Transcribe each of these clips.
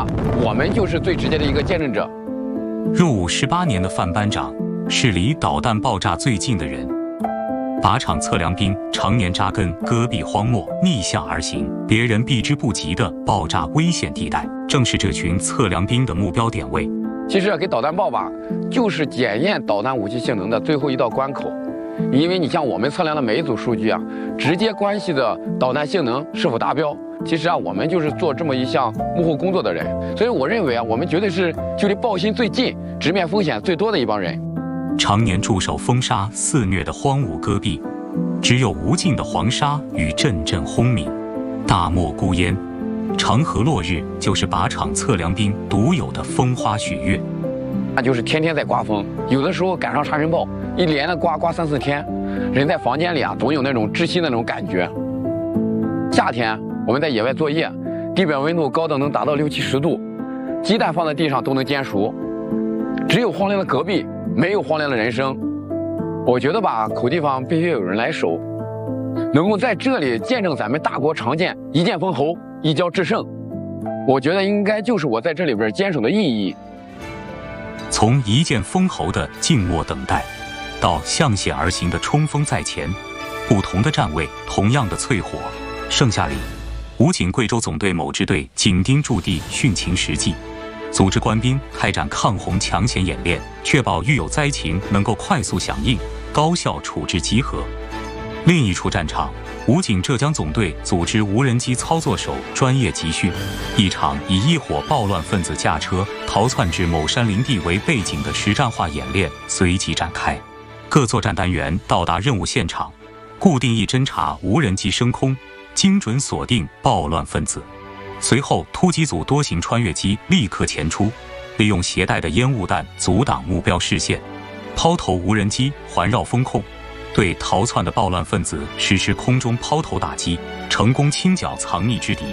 上我们就是最直接的一个见证者。 入伍18年的范班长是离导弹爆炸最近的人。靶场测量兵常年扎根戈壁荒漠，逆向而行，别人避之不及的爆炸危险地带，正是这群测量兵的目标点位。 其实给导弹爆靶就是检验导弹武器性能的最后一道关口，因为你像我们测量的每一组数据啊，直接关系的导弹性能是否达标。其实啊，我们就是做这么一项幕后工作的人，所以我认为啊，我们绝对是距离爆心最近、直面风险最多的一帮人。 常年驻守风沙肆虐的荒芜戈壁，只有无尽的黄沙与阵阵轰鸣，大漠孤烟。长河落日就是靶场测量兵独有的风花雪月， 那就是天天在刮风，有的时候赶上沙尘暴，一连的刮3、4天，人在房间里啊，总有那种窒息的那种感觉。夏天我们在野外作业，地表温度高的能达到60、70度，鸡蛋放在地上都能煎熟，只有荒凉的戈壁，没有荒凉的人生。我觉得吧，口地方必须有人来守，能够在这里见证咱们大国长剑一剑封喉，一骄制胜，我觉得应该就是我在这里边坚守的意义。 从一剑封喉的静默等待，到向险而行的冲锋在前，不同的站位，同样的淬火。盛夏里，武警贵州总队某支队紧盯驻地汛情实际，组织官兵开展抗洪抢险演练，确保遇有灾情能够快速响应，高效处置集合。另一处战场，武警浙江总队组织无人机操作手专业集训，一场以一伙暴乱分子驾车逃窜至某山林地为背景的实战化演练随即展开。各作战单元到达任务现场，固定一侦察无人机升空，精准锁定暴乱分子。随后，突击组多型穿越机立刻前出，利用携带的烟雾弹阻挡目标视线，抛投无人机环绕风控，对逃窜的暴乱分子实施空中抛投打击，成功清剿藏匿之敌。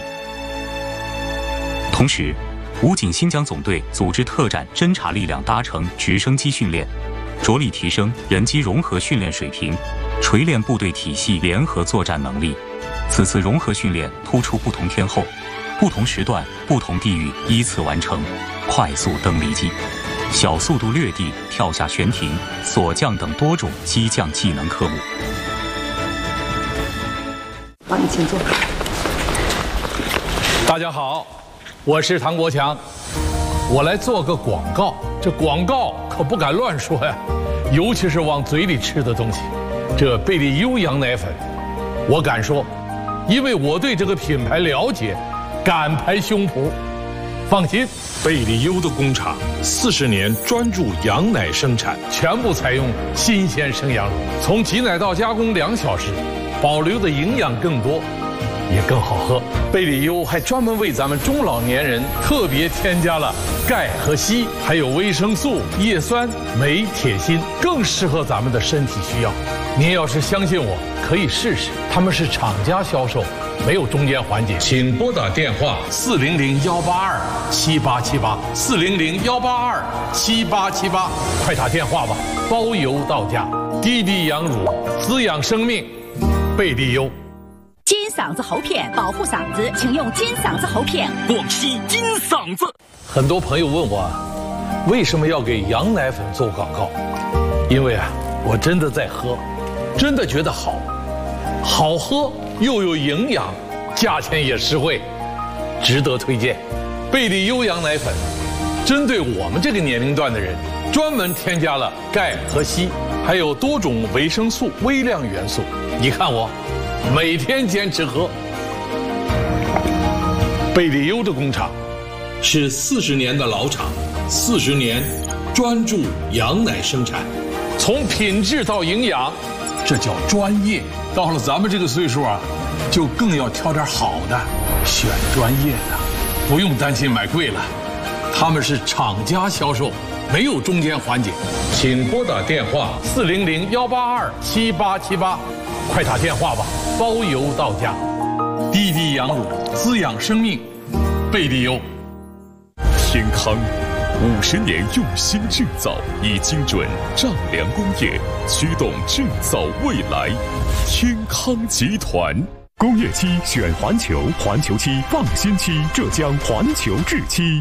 同时，武警新疆总队组织特战侦察力量搭乘直升机训练，着力提升人机融合训练水平，锤炼部队体系联合作战能力。此次融合训练突出不同天候、不同时段、不同地域依次完成快速蹬离机、小速度掠地、跳下悬停、锁降等多种机降技能科目。 好，你请坐。 大家好，我是唐国强，我来做个广告。这广告可不敢乱说呀，尤其是往嘴里吃的东西。这贝利优羊奶粉，我敢说，因为我对这个品牌了解，敢拍胸脯。放心， 贝利优的工厂40年专注羊奶生产， 全部采用新鲜生羊乳，从挤奶到加工2小时，保留的营养更多，也更好喝。贝利优还专门为咱们中老年人特别添加了钙和硒，还有维生素、叶酸、镁、铁、锌，更适合咱们的身体需要。您要是相信我，可以试试，他们是厂家销售，没有中间环节。请拨打电话400-182-7878，400-182-7878，快打电话吧，包邮到家。滴滴羊乳滋养生命，贝利优。 金嗓子喉片保护嗓子，请用金嗓子喉片。 广西金嗓子。 很多朋友问我，为什么要给羊奶粉做广告？因为啊，我真的在喝，真的觉得好，好喝又有营养，价钱也实惠，值得推荐。贝利优羊奶粉针对我们这个年龄段的人，专门添加了钙和硒，还有多种维生素、微量元素。你看我每天坚持喝。贝利优的工厂是40年的老厂，40年专注羊奶生产，从品质到营养，这叫专业。到了咱们这个岁数啊，就更要挑点好的，选专业的，不用担心买贵了。他们是厂家销售，没有中间环节。请拨打电话400-182-7878，快打电话吧，包邮到家。滴滴羊乳滋养生命，贝利优。 天康50年用心制造，以精准丈量工业驱动制造未来。天康集团。工业漆选环球，环球漆放心漆，浙江环球制漆。